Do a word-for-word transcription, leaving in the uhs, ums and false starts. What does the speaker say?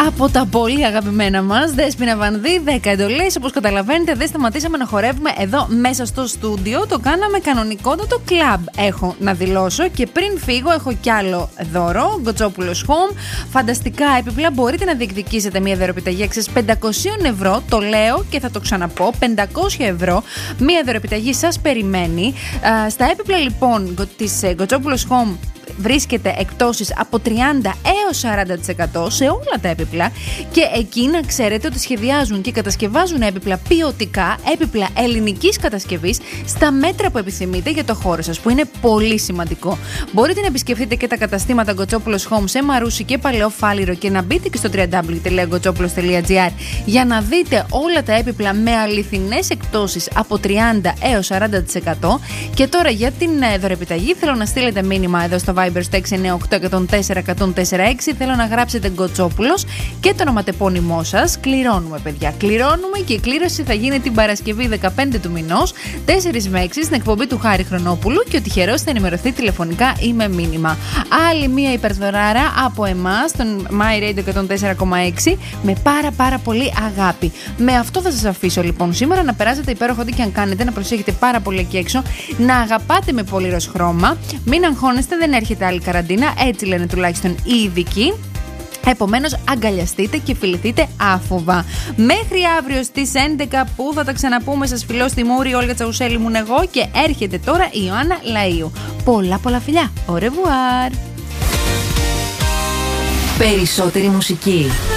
Από τα πολύ αγαπημένα μας, Δέσποινα Βανδύ, δέκα εντολές. Όπως καταλαβαίνετε, δεν σταματήσαμε να χορεύουμε εδώ μέσα στο στούντιο. Το κάναμε κανονικότατο κλαμπ, έχω να δηλώσω. Και πριν φύγω, έχω κι άλλο δώρο. Γκοτσόπουλος Home. Φανταστικά έπιπλα. Μπορείτε να διεκδικήσετε μια δωρεοπιταγή αξίας πεντακόσια ευρώ. Το λέω και θα το ξαναπώ. πεντακόσια ευρώ. Μια δωρεοπιταγή σας περιμένει. Α, στα έπιπλα λοιπόν της Γκοτσόπουλος Home βρίσκεται εκτόσεις από τριάντα έως σαράντα τοις εκατό σε όλα τα έπιπλα, και εκεί να ξέρετε ότι σχεδιάζουν και κατασκευάζουν έπιπλα ποιοτικά, έπιπλα ελληνικής κατασκευής στα μέτρα που επιθυμείτε για το χώρο σας, που είναι πολύ σημαντικό. Μπορείτε να επισκεφτείτε και τα καταστήματα Γκοτσόπουλος Home σε Μαρούσι και Παλαιό Φάληρο και να μπείτε και στο double-u double-u double-u τελεία γκοτσόπουλος τελεία τζι άρ για να δείτε όλα τα έπιπλα με αληθινές εκτόσεις από τριάντα έως σαράντα τοις εκατό. Και τώρα για την δωρεπιταγή θέλω να στείλετε μήνυμα εδώ στο Viber στο έξι εννιά οκτώ ένα μηδέν τέσσερα ένα μηδέν τέσσερα έξι. Θέλω να γράψετε Γκοτσόπουλος και το ονοματεπώνυμό σας. Κληρώνουμε, παιδιά. Κληρώνουμε, και η κλήρωση θα γίνει την Παρασκευή δεκαπέντε του μηνός, τέσσερα με έξι, στην εκπομπή του Χάρη Χρονόπουλου, και ο τυχερός θα ενημερωθεί τηλεφωνικά ή με μήνυμα. Άλλη μία υπερδωράρα από εμάς, τον My Radio εκατόν τέσσερα κόμμα έξι, με πάρα πάρα πολύ αγάπη. Με αυτό θα σας αφήσω λοιπόν σήμερα. Να περάσετε υπέροχο ό,τι και αν κάνετε, να προσέχετε πάρα πολύ εκεί έξω, να αγαπάτε με πολύ ροζ χρώμα, μην αγχώνεστε, δεν έρχεται άλλη καραντίνα, έτσι λένε τουλάχιστον οι ειδικοί. Επομένως, αγκαλιαστείτε και φιληθείτε άφοβα. Μέχρι αύριο στις έντεκα που θα τα ξαναπούμε, σας φιλώ στη Μούρη, Όλγα Τσαουσέλη ήμουν εγώ, και έρχεται τώρα η Ιωάννα Λαΐου. Πολλά πολλά φιλιά. Au revoir. Περισσότερη μουσική.